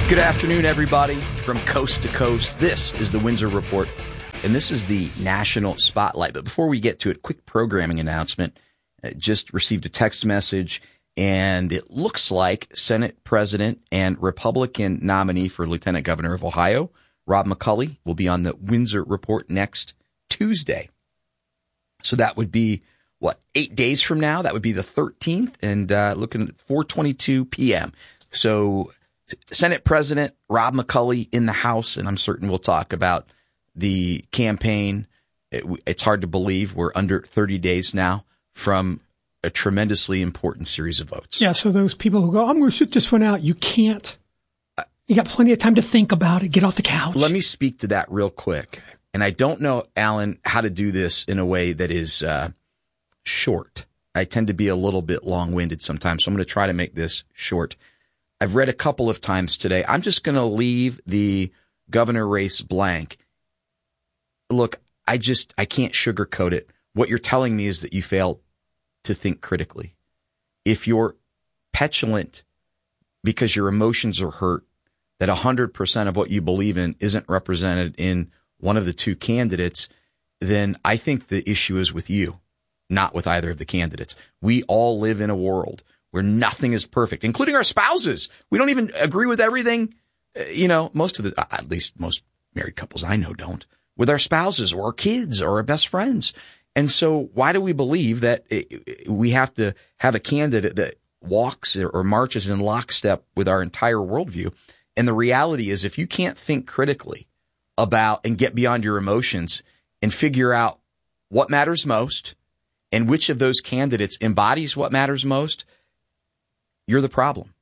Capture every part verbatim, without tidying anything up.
Good afternoon, everybody, from coast to coast. This is the Windsor Report, and this is the National Spotlight. But before we get to it, quick programming announcement. I just received a text message, and it looks like Senate President and Republican nominee for Lieutenant Governor of Ohio, Rob McCulley, will be on the Windsor Report next Tuesday. So that would be, what, eight days from now? That would be the thirteenth, and uh, looking at four twenty-two p.m. So Senate President Rob McCulley in the House, and I'm certain we'll talk about the campaign. It, it's hard to believe we're under thirty days now from a tremendously important series of votes. Yeah, so those people who go, I'm going to sit this one out, you can't. You got plenty of time to think about it. Get off the couch. Let me speak to that real quick. Okay. And I don't know, Alan, how to do this in a way that is uh, short. I tend to be a little bit long-winded sometimes, so I'm going to try to make this short. I've read a couple of times today. I'm just going to leave the governor race blank. Look, I just, I can't sugarcoat it. What you're telling me is that you fail to think critically. If you're petulant because your emotions are hurt, that one hundred percent of what you believe in isn't represented in one of the two candidates, then I think the issue is with you, not with either of the candidates. We all live in a world where nothing is perfect, including our spouses. We don't even agree with everything. You know, most of the, at least most married couples I know don't, with our spouses or our kids or our best friends. And so why do we believe that we have to have a candidate that walks or marches in lockstep with our entire worldview? And the reality is, if you can't think critically about and get beyond your emotions and figure out what matters most and which of those candidates embodies what matters most, you're the problem.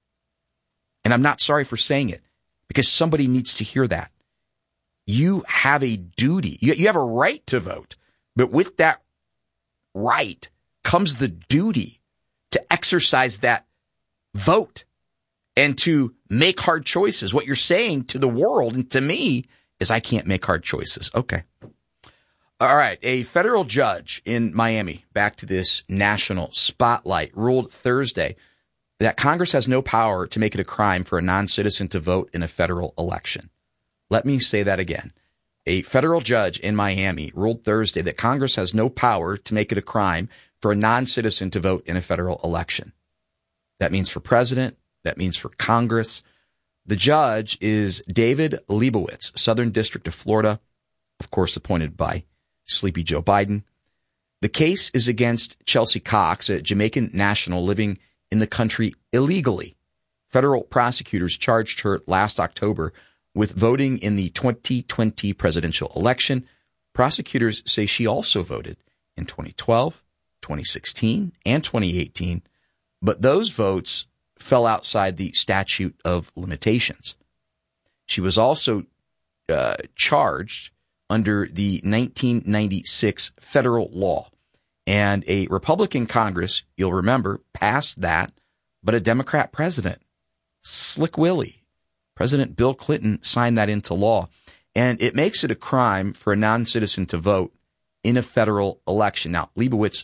And I'm not sorry for saying it, because somebody needs to hear that. You have a duty. You, you have a right to vote. But with that right comes the duty to exercise that vote and to make hard choices. What you're saying to the world and to me is I can't make hard choices. Okay. All right. A federal judge in Miami, back to this national spotlight, ruled Thursday that Congress has no power to make it a crime for a non-citizen to vote in a federal election. Let me say that again. A federal judge in Miami ruled Thursday that Congress has no power to make it a crime for a non-citizen to vote in a federal election. That means for president. That means for Congress. The judge is David Leibowitz, Southern District of Florida, of course, appointed by Sleepy Joe Biden. The case is against Chelsea Cox, a Jamaican national living in the country illegally. Federal prosecutors charged her last October with voting in the twenty twenty presidential election. Prosecutors say she also voted in twenty twelve, twenty sixteen, and twenty eighteen, but those votes fell outside the statute of limitations. She was also uh, charged under the nineteen ninety-six federal law. And a Republican Congress, you'll remember, passed that, but a Democrat president, Slick Willie, President Bill Clinton, signed that into law. And it makes it a crime for a non-citizen to vote in a federal election. Now, Leibowitz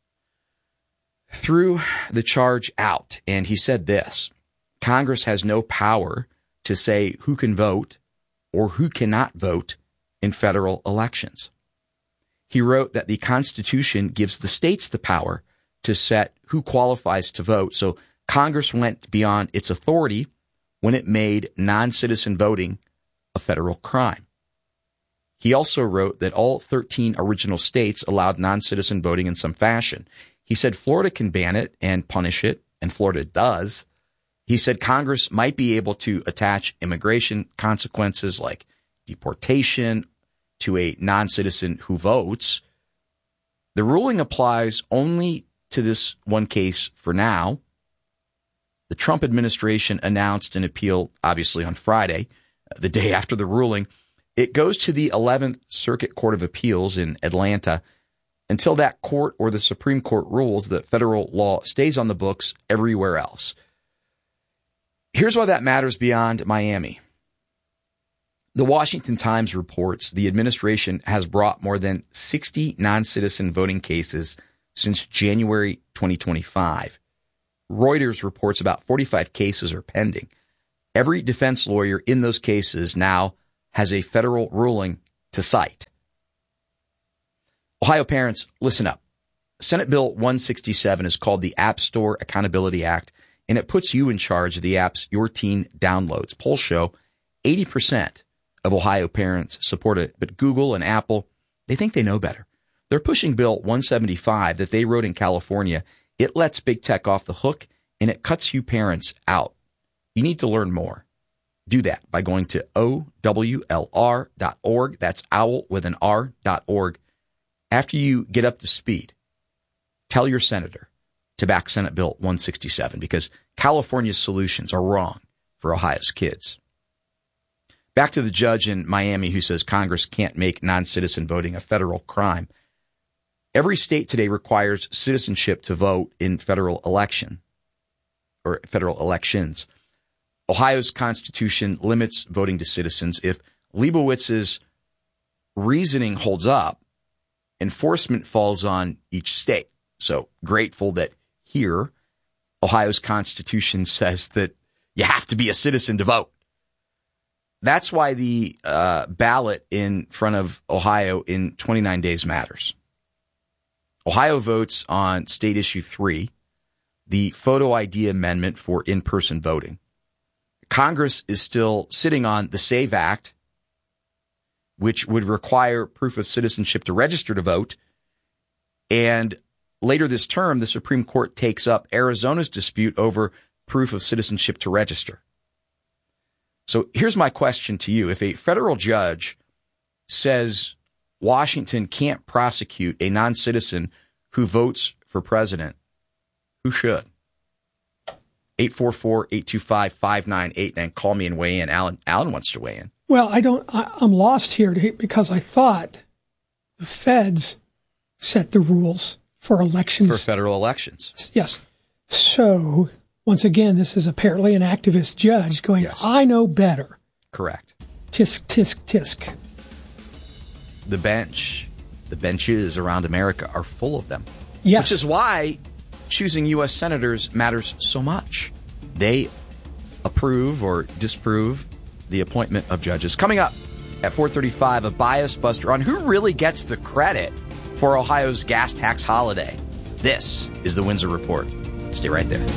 threw the charge out, and he said this: Congress has no power to say who can vote or who cannot vote in federal elections. He wrote that the Constitution gives the states the power to set who qualifies to vote, so Congress went beyond its authority when it made non-citizen voting a federal crime. He also wrote that all thirteen original states allowed non-citizen voting in some fashion. He said Florida can ban it and punish it, and Florida does. He said Congress might be able to attach immigration consequences like deportation to a non-citizen who votes. The ruling applies only to this one case for now. The Trump administration announced an appeal, obviously, on Friday, the day after the ruling. It goes to the eleventh Circuit Court of Appeals in Atlanta. Until that court or the Supreme Court rules, the federal law stays on the books everywhere else. Here's why that matters beyond Miami. The Washington Times reports the administration has brought more than sixty non-citizen voting cases since January twenty twenty-five. Reuters reports about forty-five cases are pending. Every defense lawyer in those cases now has a federal ruling to cite. Ohio parents, listen up. Senate Bill one sixty-seven is called the App Store Accountability Act, and it puts you in charge of the apps your teen downloads. Polls show eighty percent of Ohio parents support it, but Google and Apple, they think they know better. They're pushing Bill one seventy-five that they wrote in California. It lets big tech off the hook, and it cuts you parents out. You need to learn more. Do that by going to O W L R dot org. That's owl with an R dot org. After you get up to speed, tell your senator to back Senate Bill one sixty-seven because California's solutions are wrong for Ohio's kids. Back to the judge in Miami who says Congress can't make non-citizen voting a federal crime. Every state today requires citizenship to vote in federal election or federal elections. Ohio's Constitution limits voting to citizens. If Leibowitz's reasoning holds up, enforcement falls on each state. So grateful that here, Ohio's Constitution says that you have to be a citizen to vote. That's why the uh, ballot in front of Ohio in twenty-nine days matters. Ohio votes on State Issue three, the photo I D amendment for in-person voting. Congress is still sitting on the SAVE Act, which would require proof of citizenship to register to vote. And later this term, the Supreme Court takes up Arizona's dispute over proof of citizenship to register. So here's my question to you. If a federal judge says Washington can't prosecute a non-citizen who votes for president, who should? eight four four, eight two five, five nine eight nine. Call me and weigh in. Alan, Alan wants to weigh in. Well, I don't, I, I'm lost here because I thought the feds set the rules for elections. For federal elections. Yes. So, once again, this is apparently an activist judge going, yes. I know better. Correct. Tisk, tisk, tisk. The bench, the benches around America are full of them. Yes. Which is why choosing U S senators matters so much. They approve or disapprove the appointment of judges. Coming up at four thirty-five, a bias buster on who really gets the credit for Ohio's gas tax holiday. This is the Windsor Report. Stay right there.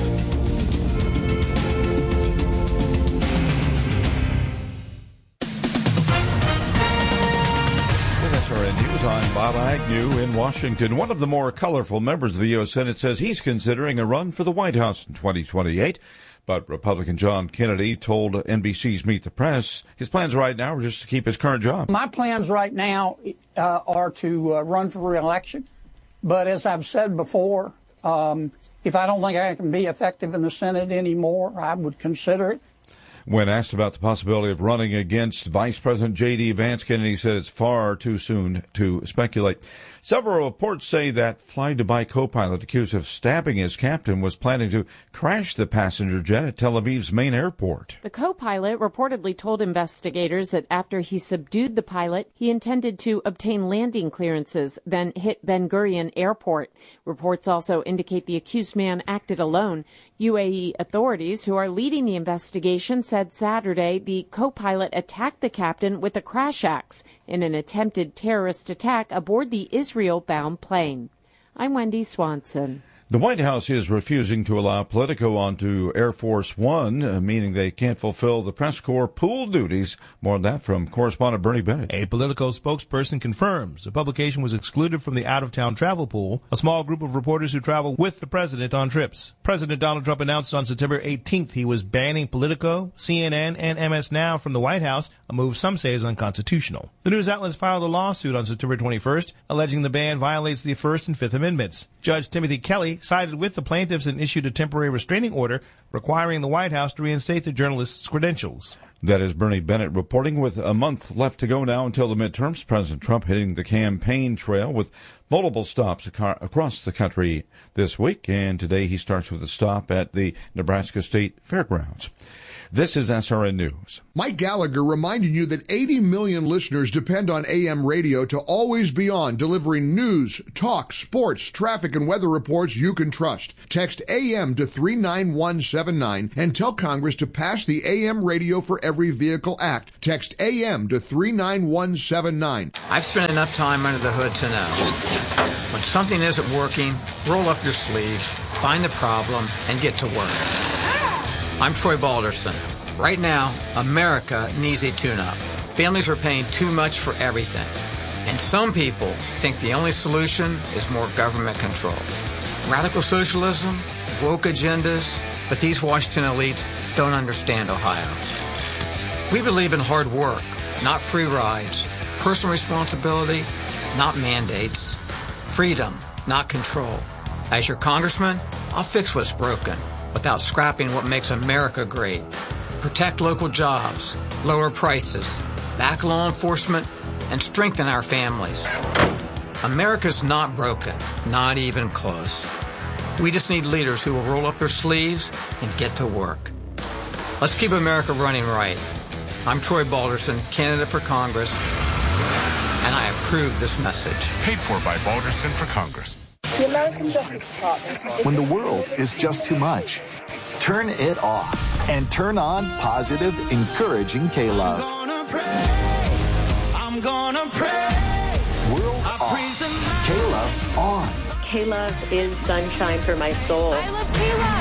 News. I'm Bob Agnew in Washington. One of the more colorful members of the U S Senate says he's considering a run for the White House in twenty twenty-eight. But Republican John Kennedy told N B C's Meet the Press his plans right now are just to keep his current job. My plans right now uh, are to uh, run for re-election. But as I've said before, um, if I don't think I can be effective in the Senate anymore, I would consider it. When asked about the possibility of running against Vice President J D. Vance, Kennedy said it's far too soon to speculate. Several reports say that fly-Dubai co-pilot accused of stabbing his captain was planning to crash the passenger jet at Tel Aviv's main airport. The co-pilot reportedly told investigators that after he subdued the pilot, he intended to obtain landing clearances, then hit Ben Gurion Airport. Reports also indicate the accused man acted alone. U A E authorities who are leading the investigation said Saturday the co-pilot attacked the captain with a crash axe in an attempted terrorist attack aboard the Israel-bound plane. I'm Wendy Swanson. The White House is refusing to allow Politico onto Air Force One, uh, meaning they can't fulfill the press corps pool duties. More on that from correspondent Bernie Bennett. A Politico spokesperson confirms the publication was excluded from the out-of-town travel pool, a small group of reporters who travel with the president on trips. President Donald Trump announced on September eighteenth he was banning Politico, C N N, and M S Now from the White House, a move some say is unconstitutional. The news outlets filed a lawsuit on September twenty-first, alleging the ban violates the First and Fifth Amendments. Judge Timothy Kelly sided with the plaintiffs and issued a temporary restraining order requiring the White House to reinstate the journalists' credentials. That is Bernie Bennett reporting. With a month left to go now until the midterms, President Trump hitting the campaign trail with multiple stops ac- across the country this week, and today he starts with a stop at the Nebraska State Fairgrounds. This is S R N News. Mike Gallagher reminding you that eighty million listeners depend on A M radio to always be on, delivering news, talk, sports, traffic, and weather reports you can trust. Text A M to three nine one seven nine and tell Congress to pass the A M Radio for Every Vehicle Act. Text A M to three nine one seven nine. I've spent enough time under the hood to know. When something isn't working, roll up your sleeves, find the problem, and get to work. I'm Troy Balderson. Right now, America needs a tune-up. Families are paying too much for everything. And some people think the only solution is more government control. Radical socialism, woke agendas, but these Washington elites don't understand Ohio. We believe in hard work, not free rides, personal responsibility, not mandates, freedom, not control. As your congressman, I'll fix what's broken without scrapping what makes America great. Protect local jobs, lower prices, back law enforcement, and strengthen our families. America's not broken, not even close. We just need leaders who will roll up their sleeves and get to work. Let's keep America running right. I'm Troy Balderson, candidate for Congress, and I approve this message. Paid for by Balderson for Congress. The American Justice Department. When the world is just too much, turn it off and turn on positive, encouraging K-Love. I'm gonna pray. I'm gonna pray. World off. K-Love on. K-Love is sunshine for my soul. I love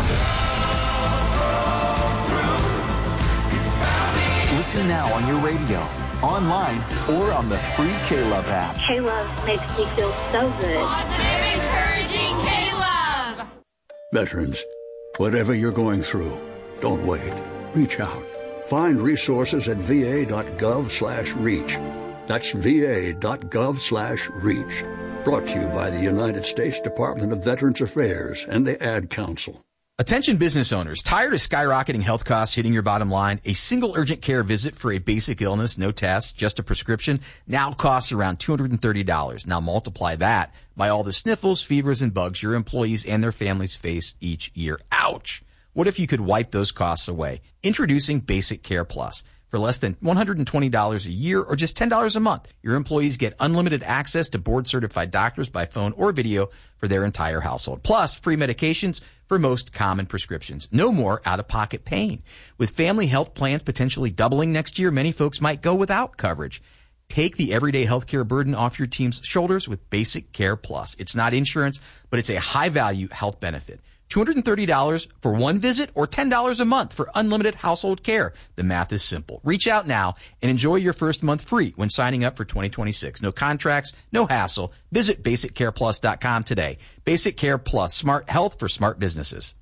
K-Love. Listen now on your radio, online, or on the free K-Love app. K-Love makes me feel so good. Positive, encouraging K-Love. Veterans, whatever you're going through, don't wait. Reach out. Find resources at va.gov slash reach. That's va.gov slash reach. Brought to you by the United States Department of Veterans Affairs and the Ad Council. Attention business owners, tired of skyrocketing health costs hitting your bottom line? A single urgent care visit for a basic illness, no tests, just a prescription, now costs around two hundred thirty dollars. Now multiply that by all the sniffles, fevers, and bugs your employees and their families face each year. Ouch! What if you could wipe those costs away? Introducing Basic Care Plus. For less than one hundred twenty dollars a year or just ten dollars a month, your employees get unlimited access to board-certified doctors by phone or video for their entire household. Plus, free medications for most common prescriptions. No more out-of-pocket pain. With family health plans potentially doubling next year, many folks might go without coverage. Take the everyday healthcare burden off your team's shoulders with Basic Care Plus. It's not insurance, but it's a high-value health benefit. two hundred thirty dollars for one visit or ten dollars a month for unlimited household care. The math is simple. Reach out now and enjoy your first month free when signing up for twenty twenty-six. No contracts, no hassle. Visit basic care plus dot com today. Basic Care Plus, smart health for smart businesses.